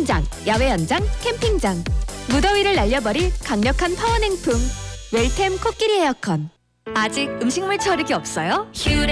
수영장, 야외 연장, 캠핑장. 무더위를 날려버릴 강력한 파워 냉풍. 웰템 코끼리 에어컨. 아직 음식물 처리기 없어요? 휴레